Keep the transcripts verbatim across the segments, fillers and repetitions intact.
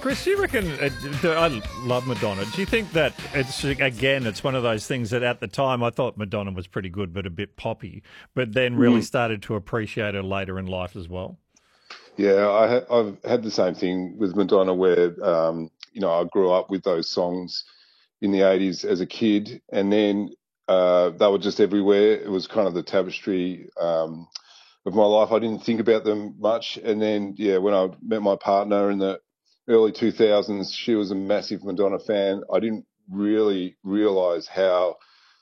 Chris, do you reckon, uh, do- I love Madonna. Do you think that it's, again, it's one of those things that at the time I thought Madonna was pretty good but a bit poppy, but then really Mm. started to appreciate her later in life as well? Yeah, I ha- I've had the same thing with Madonna where, um, you know, I grew up with those songs in the eighties as a kid, and then uh, they were just everywhere. It was kind of the tapestry um, of my life. I didn't think about them much. And then, yeah, when I met my partner in the early two thousands, she was a massive Madonna fan. I didn't really realize how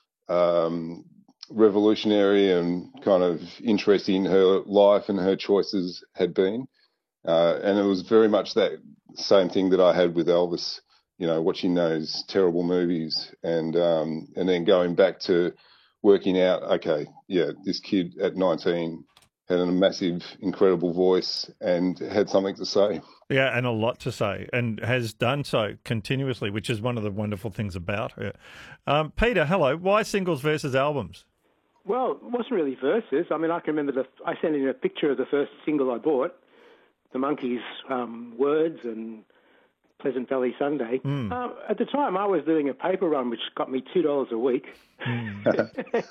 um, revolutionary and kind of interesting her life and her choices had been. Uh, and it was very much that same thing that I had with Elvis, you know, watching those terrible movies and um, and then going back to working out, okay, yeah, this kid at nineteen had a massive, incredible voice and had something to say. Yeah, and a lot to say, and has done so continuously, which is one of the wonderful things about her. Um, Peter, hello. Why singles versus albums? Well, it wasn't really verses. I mean, I can remember the, I sent in a picture of the first single I bought, the Monkees' um, Words and Pleasant Valley Sunday. Mm. Uh, at the time, I was doing a paper run, which got me two dollars a week. Mm.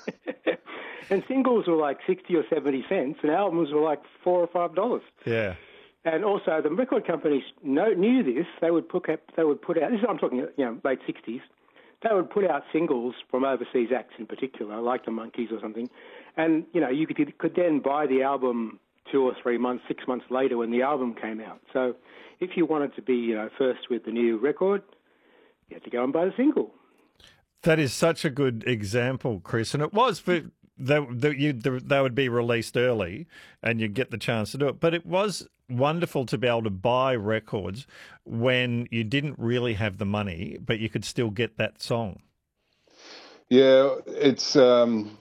And singles were like sixty or seventy cents, and albums were like four or five dollars. Yeah. And also, the record companies know, knew this. They would put they would put out. This is I'm talking, you know, late sixties. They would put out singles from overseas acts in particular, like the Monkees or something, and you know, you could could then buy the album two or three months, six months later when the album came out. So, if you wanted to be, you know, first with the new record, you had to go and buy the single. That is such a good example, Chris, and it was for they, they, you, they would be released early, and you get the chance to do it. But it was wonderful to be able to buy records when you didn't really have the money, but you could still get that song. Yeah, it's um,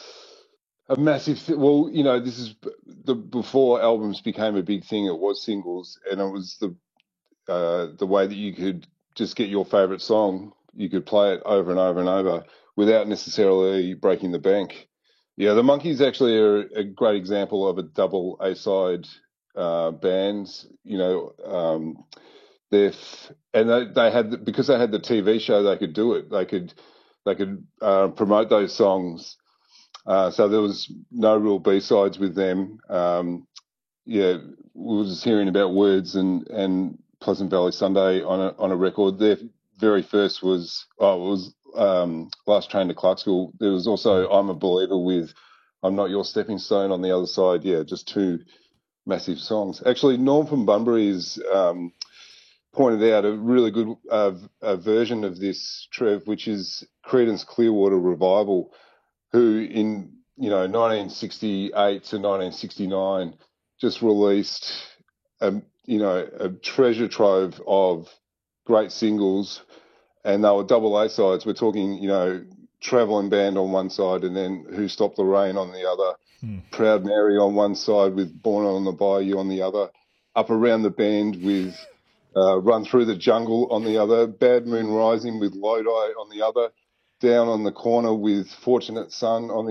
a massive. Th- well, you know, this is b- the before albums became a big thing. It was singles, and it was the uh, the way that you could just get your favorite song. You could play it over and over and over without necessarily breaking the bank. Yeah, the Monkees actually are a great example of a double A side uh, band. You know, um, they're f- and they, they had because they had the T V show, they could do it. They could they could uh, promote those songs. Uh, so there was no real B sides with them. Um, yeah, we were just hearing about Words and and Pleasant Valley Sunday on a on a record. Their very first was oh it was um, Last Train to Clarksville. There was also I'm a Believer with I'm Not Your Stepping Stone on the other side. Yeah, just two massive songs. Actually, Norm from Bunbury has um, pointed out a really good uh, a version of this, Trev, which is Creedence Clearwater Revival, who in you know nineteen sixty-eight to nineteen sixty-nine just released a you know a treasure trove of great singles, and they were double A sides. We're talking you know Travelling Band on one side, and then Who Stopped the Rain on the other. Hmm. Proud Mary on one side with Born on the Bayou on the other. Up Around the Bend with uh, Run Through the Jungle on the other. Bad Moon Rising with Lodi on the other. Down on the Corner with Fortunate Son on the